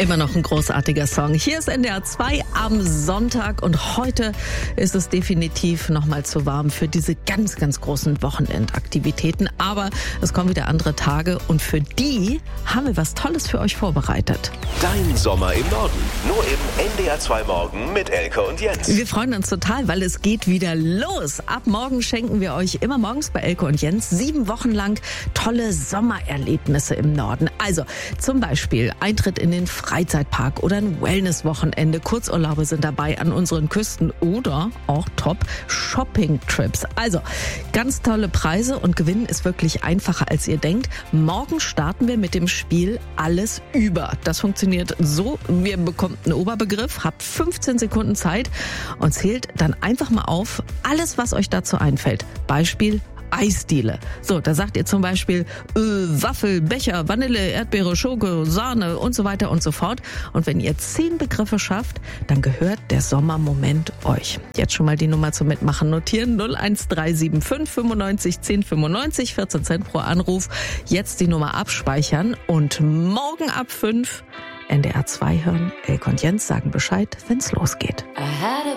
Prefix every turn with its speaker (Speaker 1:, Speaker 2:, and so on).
Speaker 1: Immer noch ein großartiger Song. Hier ist NDR 2 am Sonntag und heute ist es definitiv noch mal zu warm für diese ganz, ganz großen Wochenendaktivitäten. Aber es kommen wieder andere Tage und für die haben wir was Tolles für euch vorbereitet.
Speaker 2: Dein Sommer im Norden. Nur im NDR 2 Morgen mit Elke und Jens.
Speaker 1: Wir freuen uns total, weil es geht wieder los. Ab morgen schenken wir euch immer morgens bei Elke und Jens 7 Wochen lang tolle Sommererlebnisse im Norden. Also zum Beispiel Eintritt in den Freizeitpark oder ein Wellness-Wochenende. Kurzurlaube sind dabei an unseren Küsten oder auch top Shopping-Trips. Also ganz tolle Preise und Gewinnen ist wirklich einfacher, als ihr denkt. Morgen starten wir mit dem Spiel Alles über. Das funktioniert so, ihr bekommt einen Oberbegriff, habt 15 Sekunden Zeit und zählt dann einfach mal auf alles, was euch dazu einfällt. Beispiel Eisdiele. So, da sagt ihr zum Beispiel Waffel, Becher, Vanille, Erdbeere, Schoko, Sahne und so weiter und so fort. Und wenn ihr 10 Begriffe schafft, dann gehört der Sommermoment euch. Jetzt schon mal die Nummer zum Mitmachen notieren. 01375 95 10 95, 14 Cent pro Anruf. Jetzt die Nummer abspeichern und morgen ab 5 NDR 2 hören. Elke und Jens sagen Bescheid, wenn's losgeht.